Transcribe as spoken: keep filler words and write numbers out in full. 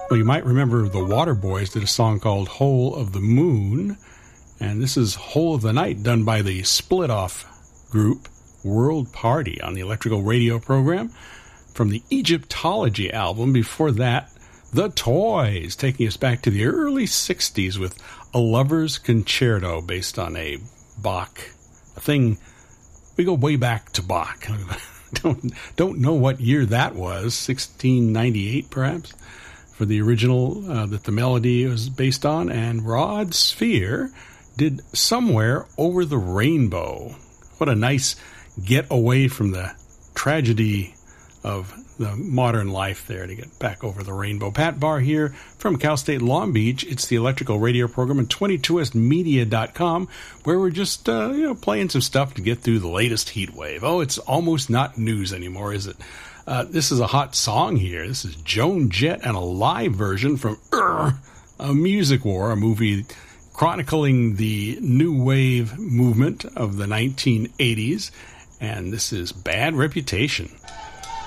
Well, you might remember the Waterboys did a song called Hole of the Moon, and this is Hole of the Night, done by the split-off group World Party on the Electrical Radio program from the Egyptology album. Before that, The Toys, taking us back to the early sixties with A Lover's Concerto, based on a Bach, a thing, we go way back to Bach. don't, don't know what year that was, sixteen ninety-eight perhaps, for the original uh, that the melody was based on, and Rod Sphere did Somewhere Over the Rainbow. What a nice get away from the tragedy of the modern life there to get back over the rainbow. Pat Barr here from Cal State Long Beach. It's the Electrical Radio program at twenty-two S media dot com, where we're just uh, you know playing some stuff to get through the latest heat wave. Oh, it's almost not news anymore, is it? Uh, this is a hot song here. This is Joan Jett and a live version from Urgh, A Music War, a movie chronicling the new wave movement of the nineteen eighties. And this is Bad Reputation.